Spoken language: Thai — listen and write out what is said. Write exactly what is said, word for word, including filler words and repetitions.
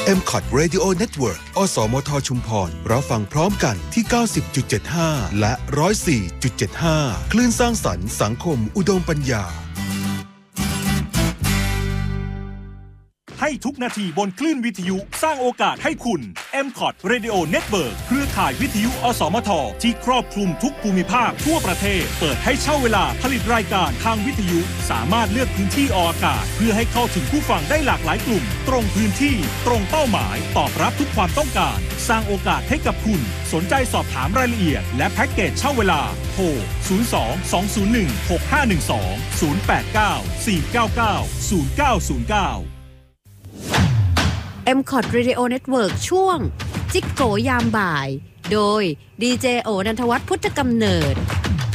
เอ็ม ซี โอ ที Radio Network อสมทชุมพรรับฟังพร้อมกันที่ เก้าสิบจุดเจ็ดห้า และ หนึ่งศูนย์สี่จุดเจ็ดห้า คลื่นสร้างสรรค์สังคมอุดมปัญญาให้ทุกนาทีบนคลื่นวิทยุสร้างโอกาสให้คุณ เอ็ม ซี โอ ที Radio Network เครือข่ายวิทยุอสมทที่ครอบคลุมทุกภูมิภาคทั่วประเทศเปิดให้เช่าเวลาผลิตรายการทางวิทยุสามารถเลือกพื้นที่ออกอากาศเพื่อให้เข้าถึงผู้ฟังได้หลากหลายกลุ่มตรงพื้นที่ตรงเป้าหมายตอบรับทุกความต้องการสร้างโอกาสให้กับคุณสนใจสอบถามรายละเอียดและแพ็กเกจเช่าเวลาโทรศูนย์ สอง สอง ศูนย์ หนึ่ง หก ห้า หนึ่ง สอง ศูนย์ แปด เก้า สี่ เก้า เก้า ศูนย์ เก้า ศูนย์ เก้าเอ็ม ซี โอ ที Radio Network ช่วงจิกโกยามบ่ายโดยดีเจโอนันทวัฒน์พุทธกำเนิด